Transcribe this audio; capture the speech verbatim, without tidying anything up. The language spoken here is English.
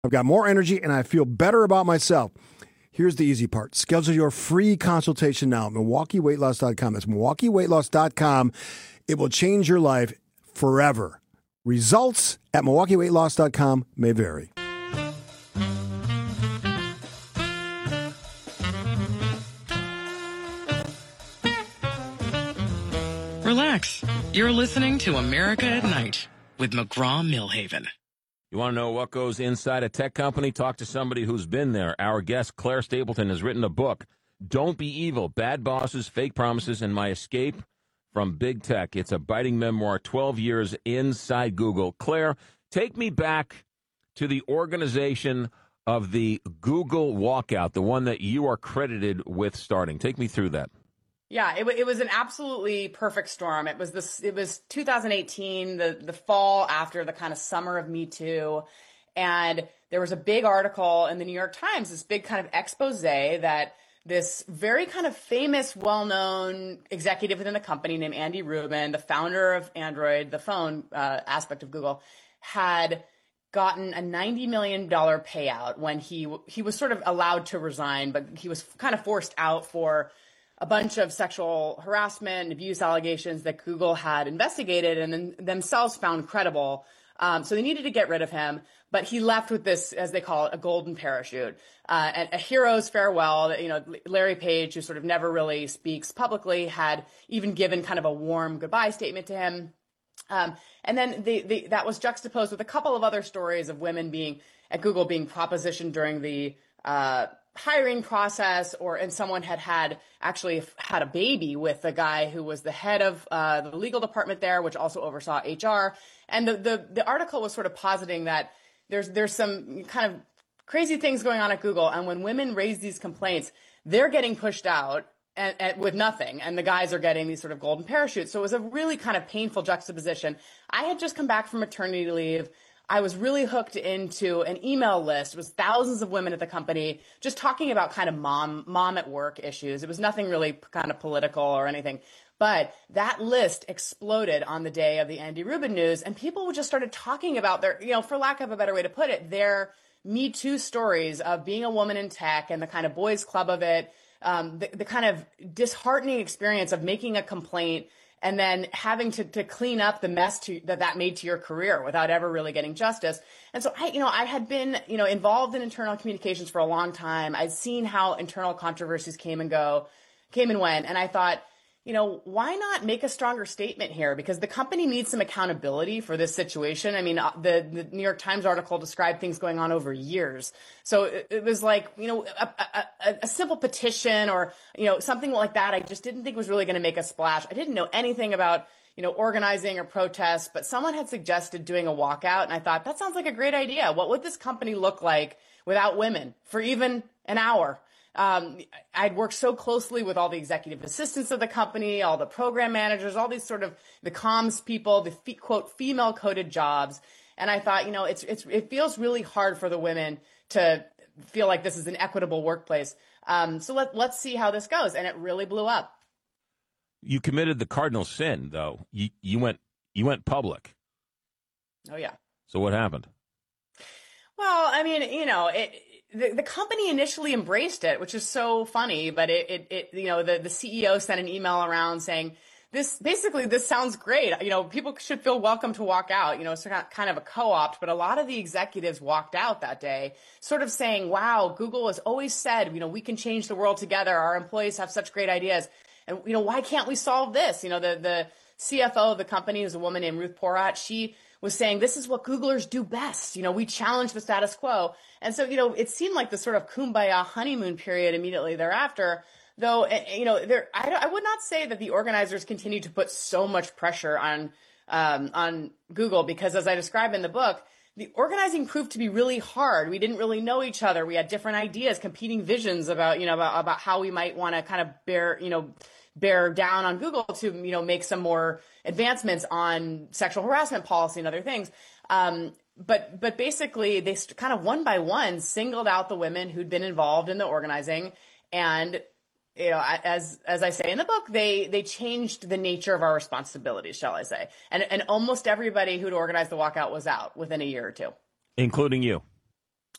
I've got more energy and I feel better about myself. Here's the easy part. Schedule your free consultation now at Milwaukee Weight Loss dot com. That's Milwaukee Weight Loss dot com. It will change your life forever. Results at Milwaukee Weight Loss dot com may vary. Relax. You're listening to America at Night with McGraw-Milhaven. You want to know what goes inside a tech company? Talk to somebody who's been there. Our guest, Claire Stapleton, has written a book, Don't Be Evil, Bad Bosses, Fake Promises, and My Escape from Big Tech. It's a biting memoir, twelve years inside Google. Claire, take me back to the organization of the Google walkout, the one that you are credited with starting. Take me through that. Yeah, it, it was an absolutely perfect storm. It was this. It was two thousand eighteen, the the fall after the kind of summer of Me Too, and there was a big article in the New York Times, this big kind of expose that this very kind of famous, well-known executive within the company named Andy Rubin, the founder of Android, the phone uh, aspect of Google, had gotten a ninety million dollars payout when he he was sort of allowed to resign, but he was kind of forced out for a bunch of sexual harassment and abuse allegations that Google had investigated and then themselves found credible. Um, so they needed to get rid of him, but he left with this, as they call it, a golden parachute, uh, and a hero's farewell. You know, Larry Page, who sort of never really speaks publicly, had even given kind of a warm goodbye statement to him. Um, and then the, the, that was juxtaposed with a couple of other stories of women being at Google being propositioned during the uh, hiring process, or and someone had had actually had a baby with the guy who was the head of uh, the legal department there, which also oversaw H R. And the, the the article was sort of positing that there's there's some kind of crazy things going on at Google, and when women raise these complaints, they're getting pushed out and, and with nothing, and the guys are getting these sort of golden parachutes. So it was a really kind of painful juxtaposition. I had just come back from maternity leave. I was really hooked into an email list. It was thousands of women at the company just talking about kind of mom, mom at work issues. It was nothing really kind of political or anything. But that list exploded on the day of the Andy Rubin news, and people just started talking about their, you know, for lack of a better way to put it, their Me Too stories of being a woman in tech and the kind of boys club of it, um, the, the kind of disheartening experience of making a complaint and then having to, to clean up the mess to, that that made to your career without ever really getting justice. And so I, you know, I had been, you know, involved in internal communications for a long time. I'd seen how internal controversies came and go, came and went. And I thought, you know, why not make a stronger statement here? Because the company needs some accountability for this situation. I mean, the, the New York Times article described things going on over years. So it, it was like, you know, a, a, a simple petition or, you know, something like that. I just didn't think was really going to make a splash. I didn't know anything about, you know, organizing or protests, but someone had suggested doing a walkout. And I thought, that sounds like a great idea. What would this company look like without women for even an hour? Um, I'd worked so closely with all the executive assistants of the company, all the program managers, all these sort of the comms people, the fe- quote female coded jobs. And I thought, you know, it's, it's, it feels really hard for the women to feel like this is an equitable workplace. Um, so let, let's see how this goes. And it really blew up. You committed the cardinal sin, though. You, you went, you went public. Oh, yeah. So what happened? Well, I mean, you know, it, The, the company initially embraced it, which is so funny, but it, it, it you know, the, the C E O sent an email around saying, this, basically, this sounds great. You know, people should feel welcome to walk out. You know, it's kind of a co-opt, but a lot of the executives walked out that day, sort of saying, wow, Google has always said, you know, we can change the world together. Our employees have such great ideas. And, you know, why can't we solve this? You know, the, the C F O of the company is a woman named Ruth Porat. She was saying, this is what Googlers do best. You know, we challenge the status quo. And so, you know, it seemed like the sort of kumbaya honeymoon period immediately thereafter, though, you know, there, I, I would not say that the organizers continued to put so much pressure on, um, on Google, because as I describe in the book, the organizing proved to be really hard. We didn't really know each other. We had different ideas, competing visions about, you know, about, about how we might want to kind of bear, you know, bear down on Google to, you know, make some more advancements on sexual harassment policy and other things. Um, but, but basically they kind of one by one singled out the women who'd been involved in the organizing. And, you know, as, as I say in the book, they, they changed the nature of our responsibilities, shall I say. And, and almost everybody who'd organized the walkout was out within a year or two. Including you.